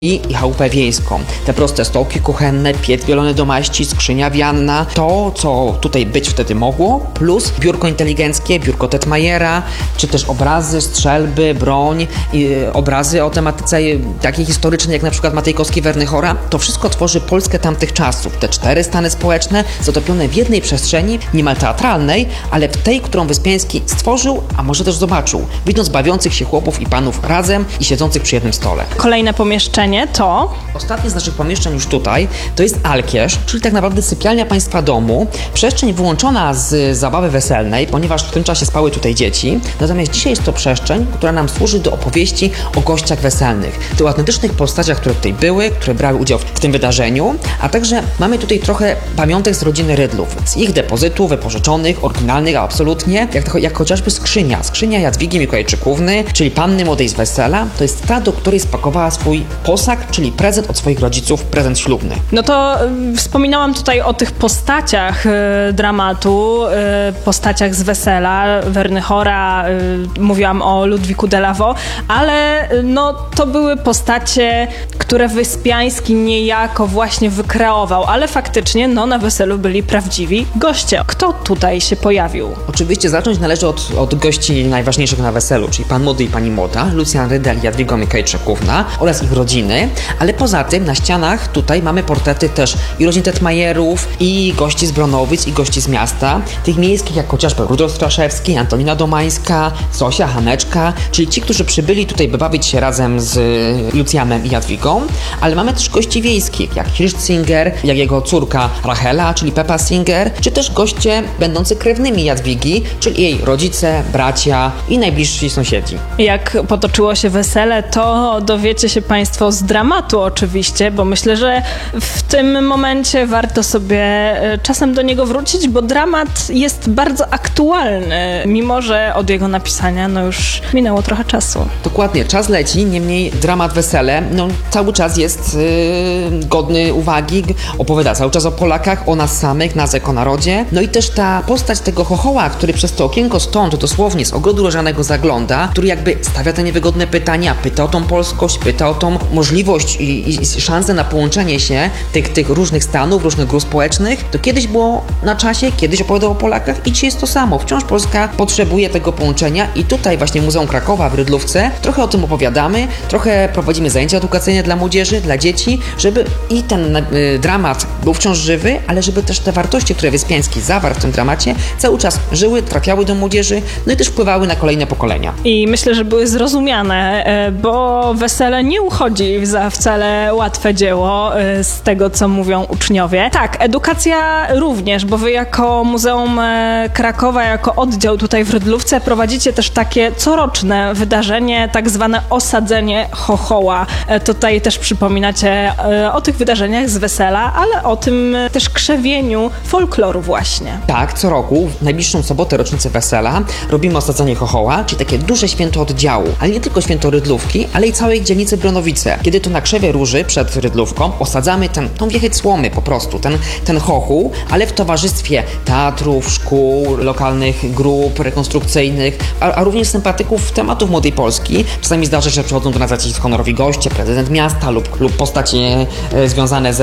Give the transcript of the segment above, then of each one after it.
i chałupę wiejską. Te proste stołki kuchenne, piec wielony do maści, skrzynia wianna, to co tutaj być wtedy mogło, plus biurko inteligenckie, biurko Tetmajera, czy też obrazy, strzelby, broń, obrazy o tematyce takiej historycznej jak na przykład Matejkowski Wernychora. To wszystko tworzy Polskę tamtych czasów. Te 4 stany społeczne zatopione w jednej przestrzeni, niemal teatralnej, ale w tej, którą Wyspiański stworzył, a może też zobaczył, widząc bawiących się chłopów i panów razem i siedzących przy jednym stole. Kolejne pomieszczenie to... Ostatnie z naszych pomieszczeń już tutaj to jest Alkierz, czyli tak naprawdę sypialnia państwa domu. Przestrzeń wyłączona z zabawy weselnej, ponieważ w tym czasie spały tutaj dzieci. Natomiast dzisiaj jest to przestrzeń, która nam służy do opowieści o gościach weselnych. Tych autentycznych postaciach, które tutaj były, które brały udział w tym wydarzeniu. A także mamy tutaj trochę pamiątek z rodziny Rydlów. Z ich depozytu, wypożyczonych, oryginalnych, absolutnie. Jak chociażby skrzynia. Skrzynia Jadwigi Mikołajczykówny, czyli panny młodej z wesela. To jest ta, do której spakowała swój posag, czyli prezent od swoich rodziców, prezent ślubny. No to wspominałam tutaj o tych postaciach dramatu, postaciach z wesela, Wernychora, mówiłam o Ludwiku de Lavaux, ale no to były postacie, które Wyspiański niejako właśnie wykreował, ale faktycznie no na weselu byli prawdziwi goście. Kto tutaj się pojawił? Oczywiście zacząć należy od gości najważniejszych na weselu, czyli pan młody i pani młoda, Lucjan Rydel i Jadwiga Mikołajczykówna oraz ich rodziny, ale poza tym na ścianach tutaj mamy portrety też i rodzin Tetmajerów, i gości z Bronowic, i gości z miasta, tych miejskich jak chociażby Rudolf Straszewski, Antonina Domańska, Zosia, Haneczka, czyli ci, którzy przybyli tutaj, by bawić się razem z Lucjanem i Jadwigą, ale mamy też gości wiejskich, jak Hirsch Singer, jak jego córka Rachela, czyli Pepa Singer, czy też goście będący krewnymi Jadwigi, czyli jej rodzice, bracia i najbliżsi sąsiedzi. Jak potoczyło się wesele, to dowiecie się Państwo z dramatu oczywiście, bo myślę, że w tym momencie warto sobie czasem do niego wrócić, bo dramat jest bardzo aktualny, mimo że od jego napisania no już minęło trochę czasu. Dokładnie, czas leci, niemniej dramat Wesele no, cały czas jest godny uwagi, opowiada cały czas o Polakach, o nas samych, nas jako narodzie. No i też ta postać tego chochoła, który przez to okienko stąd dosłownie z ogrodu różanego zagląda, który jakby stawia te niewygodne pytania, pyta o tą polskość, pyta o tą możliwość i szansę na połączenie się tych różnych stanów, różnych grup społecznych, to kiedyś było na czasie, kiedyś opowiadał o Polakach i dzisiaj jest to samo. Wciąż Polska potrzebuje tego połączenia i tutaj właśnie Muzeum Krakowa w Rydlówce trochę o tym opowiadamy, trochę prowadzimy zajęcia edukacyjne dla młodzieży, dla dzieci, żeby i ten dramat był wciąż żywy, ale żeby też te wartości, które Wyspiański zawarł w tym dramacie, cały czas żyły, trafiały do młodzieży, no i też wpływały na kolejne pokolenia. I myślę, że były zrozumiane, bo wesele nie uchodzi za wcale łatwe dzieło z tego, co mówią uczniowie. Tak, edukacja również, bo wy jako Muzeum Krakowa, jako oddział tutaj w Rydlówce prowadzicie też takie coroczne wydarzenie, tak zwane osadzenie chochoła. Tutaj też przypominacie o tych wydarzeniach z wesela, ale o tym też krzewieniu folkloru właśnie. Tak, co roku, w najbliższą sobotę rocznicy wesela robimy osadzenie chochoła, czyli takie duże święto oddziału, ale nie tylko święto Rydlówki, ale i całej dzielnicy Bronowice. Kiedy to na krzewie róży przed Rydlówką osadzamy tą wiechę słomy po prostu, ten chochół, ale w towarzystwie teatrów, szkół, lokalnych grup rekonstrukcyjnych, a również sympatyków tematów Młodej Polski. Czasami zdarza się, że przychodzą do nas jacyś honorowi goście, prezydent miasta lub postacie związane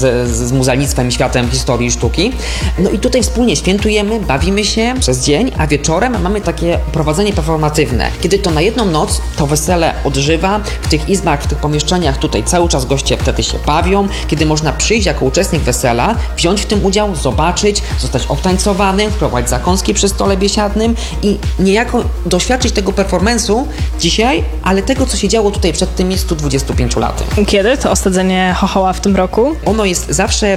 z muzealnictwem i światem historii i sztuki. No i tutaj wspólnie świętujemy, bawimy się przez dzień, a wieczorem mamy takie prowadzenie performatywne. Kiedy to na jedną noc to wesele odżywa, w tych izbach, w tych pomieszczeniach tutaj cały czas goście wtedy się bawią, kiedy można przyjść jako uczestnik wesela, wziąć w tym udział, zobaczyć, zostać obtańcowanym, wprowadzić zakąski przy stole biesiadnym i niejako doświadczyć tego performance'u dzisiaj, ale tego, co się działo tutaj przed tymi 125 laty. Kiedy to osadzenie chochoła w tym roku? Ono jest zawsze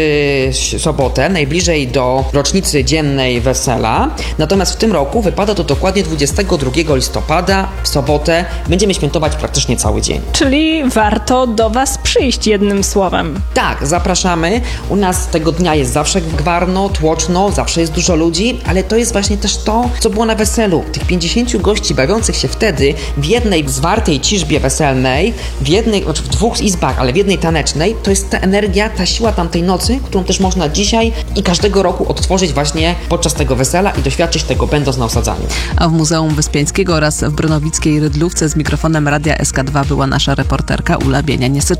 w sobotę, najbliżej do rocznicy dziennej wesela, natomiast w tym roku wypada to dokładnie 22 listopada, w sobotę. Będziemy świętować praktycznie cały dzień. Czyli warto do Was przyjść, jednym słowem. Tak, zapraszamy. U nas tego dnia jest zawsze gwarno, tłoczno, zawsze jest dużo ludzi, ale to jest właśnie też to, co było na weselu. Tych 50 gości bawiących się wtedy w jednej zwartej ciżbie weselnej, w 2 izbach, ale w jednej tanecznej, to jest ta energia, ta siła tamtej nocy, którą też można dzisiaj i każdego roku odtworzyć właśnie podczas tego wesela i doświadczyć tego, będąc na osadzaniu. A w Muzeum Wyspiańskiego oraz w Bronowickiej Rydlówce z mikrofonem Radia SK2 była nasza reporterka Ula Bienian-Niesycz.